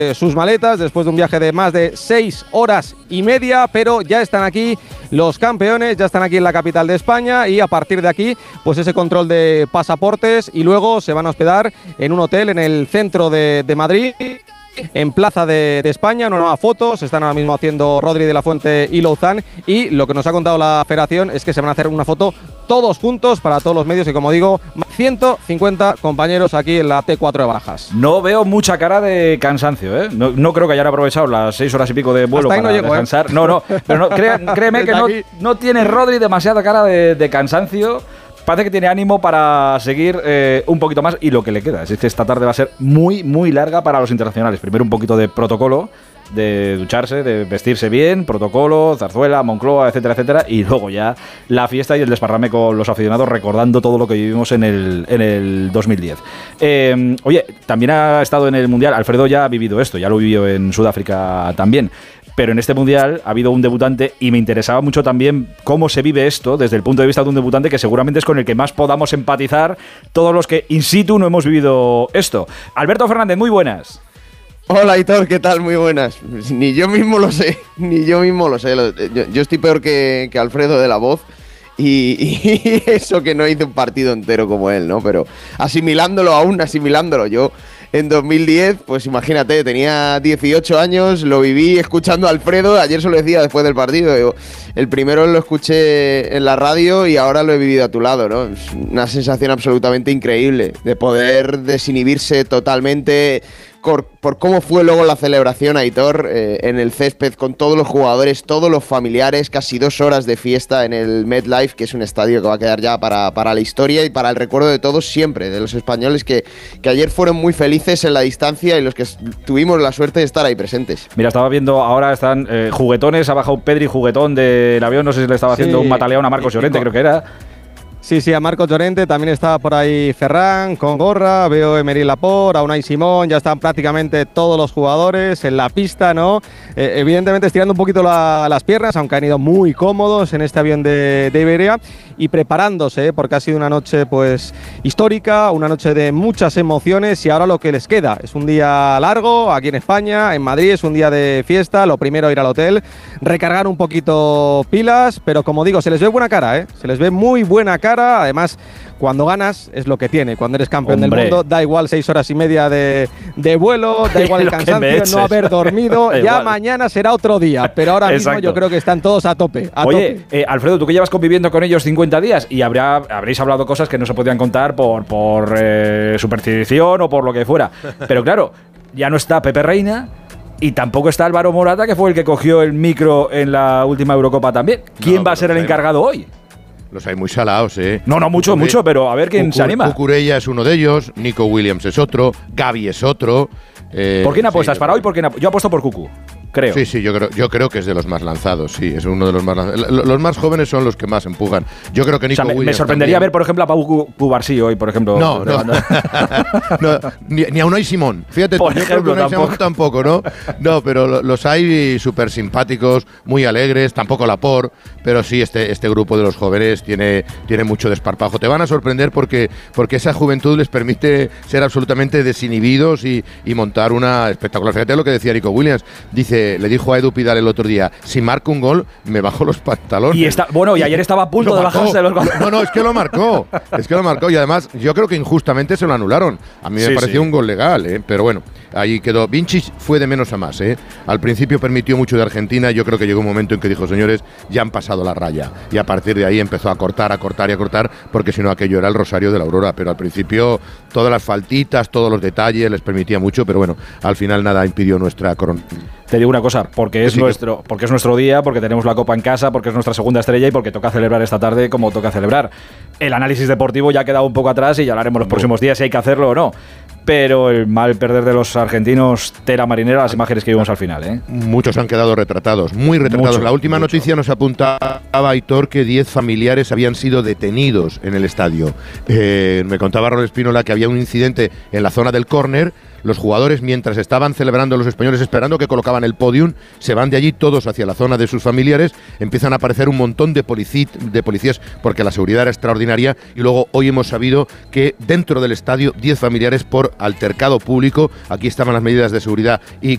sus maletas después de un viaje de más de 6 horas y media, pero ya están aquí los campeones, ya están aquí en la capital de España y a partir de aquí, pues ese control de pasaportes y luego se van a hospedar en un hotel en el centro de Madrid, en Plaza de España. Una nueva foto se están ahora mismo haciendo Rodri de la Fuente y Louzán, y lo que nos ha contado la federación es que se van a hacer una foto todos juntos para todos los medios y, como digo, 150 compañeros aquí en la T4 de Barajas. No veo mucha cara de cansancio, ¿eh? No creo que hayan aprovechado las 6 horas y pico de vuelo para descansar. Pero créeme que no tiene Rodri demasiada cara de cansancio. Parece que tiene ánimo para seguir un poquito más, y lo que le queda es que esta tarde va a ser muy, muy larga para los internacionales. Primero un poquito de protocolo, de ducharse, de vestirse bien, protocolo, zarzuela, Moncloa, etcétera, etcétera, y luego ya la fiesta y el desparrame con los aficionados recordando todo lo que vivimos en el 2010. Oye, también ha estado en el Mundial, Alfredo ya ha vivido esto, ya lo vivió en Sudáfrica también. Pero en este Mundial ha habido un debutante y me interesaba mucho también cómo se vive esto desde el punto de vista de un debutante que seguramente es con el que más podamos empatizar todos los que in situ no hemos vivido esto. Alberto Fernández, muy buenas. Hola, Aitor, ¿qué tal? Muy buenas. Ni yo mismo lo sé. Yo estoy peor que Alfredo de la voz. Y eso que no hice un partido entero como él, ¿no? Pero asimilándolo. Yo en 2010, pues imagínate, tenía 18 años, lo viví escuchando a Alfredo. Ayer se lo decía después del partido. Digo, el primero lo escuché en la radio y ahora lo he vivido a tu lado, ¿no? Es una sensación absolutamente increíble de poder desinhibirse totalmente por cómo fue luego la celebración, Aitor, en el césped, con todos los jugadores, todos los familiares, casi 2 horas de fiesta en el MetLife, que es un estadio que va a quedar ya para la historia y para el recuerdo de todos siempre, de los españoles que ayer fueron muy felices en la distancia y los que tuvimos la suerte de estar ahí presentes. Mira, estaba viendo, ahora están juguetones, ha bajado Pedri juguetón del avión, no sé si le estaba haciendo un mataleón a Marcos Llorente, creo que era. Sí, a Marcos Llorente, también está por ahí Ferran con gorra, veo Emery Laporte, a Unai Simón, ya están prácticamente todos los jugadores en la pista, ¿no? Evidentemente estirando un poquito las piernas, aunque han ido muy cómodos en este avión de Iberia y preparándose, porque ha sido una noche pues histórica, una noche de muchas emociones, y ahora lo que les queda es un día largo aquí en España, en Madrid, es un día de fiesta. Lo primero, ir al hotel, recargar un poquito pilas, pero como digo, se les ve buena cara, se les ve muy buena cara. Además, cuando ganas es lo que tiene. Cuando eres campeón del mundo, da igual 6 horas y media de vuelo, da igual el cansancio, no haber dormido. Ya mañana será otro día, pero ahora mismo yo creo que están todos a tope. Oye, Alfredo, tú que llevas conviviendo con ellos 50 días y habréis hablado cosas que no se podían contar por superstición o por lo que fuera. Pero claro, ya no está Pepe Reina. Y tampoco está Álvaro Morata, que fue el que cogió el micro en la última Eurocopa también. ¿Quién va a ser el encargado hoy? Los hay muy salados, ¿eh? No, mucho, pero a ver quién se anima. Cucurella es uno de ellos, Nico Williams es otro, Gavi es otro. ¿Por quién apuestas para hoy? Yo apuesto por Cucu, creo. Sí, yo creo que es de los más lanzados, sí, es uno de los más lanzados. Los más jóvenes son los que más empujan. Yo creo que Nico Williams me sorprendería ver, por ejemplo, a Pau Cubarsí hoy, por ejemplo. No, ni a Unai Simón. Fíjate, por ejemplo, tampoco, ¿no? No, pero los hay súper simpáticos, muy alegres, tampoco Laporte, pero sí, este grupo de los jóvenes tiene mucho desparpajo. Te van a sorprender porque esa juventud les permite ser absolutamente desinhibidos y montar una espectacular. Fíjate lo que decía Nico Williams. Le dijo a Edu Pidal el otro día, si marco un gol, me bajo los pantalones. Y ayer estaba a punto de bajarse los goles. No, es que lo marcó. Y además, yo creo que injustamente se lo anularon. A mí me pareció un gol legal, pero bueno, ahí quedó. Vinicius fue de menos a más, Al principio permitió mucho de Argentina. Yo creo que llegó un momento en que dijo, señores, ya han pasado la raya. Y a partir de ahí empezó a cortar, porque si no aquello era el rosario de la aurora. Pero al principio todas las faltitas, todos los detalles les permitía mucho, pero bueno, al final nada impidió nuestra corona. Te digo una cosa, porque es nuestro día, porque tenemos la Copa en casa, porque es nuestra segunda estrella y porque toca celebrar esta tarde como toca celebrar. El análisis deportivo ya ha quedado un poco atrás y ya hablaremos los próximos días si hay que hacerlo o no. Pero el mal perder de los argentinos, tela marinera, las imágenes que vimos al final, Muchos han quedado retratados, muy retratados. La última noticia nos apuntaba, Aitor, que 10 familiares habían sido detenidos en el estadio. Me contaba Raúl Espínola que había un incidente en la zona del córner. Los jugadores, mientras estaban celebrando los españoles, esperando que colocaban el podium, se van de allí todos hacia la zona de sus familiares, empiezan a aparecer un montón de policías porque la seguridad era extraordinaria, y luego hoy hemos sabido que dentro del estadio 10 familiares por altercado público. Aquí estaban las medidas de seguridad y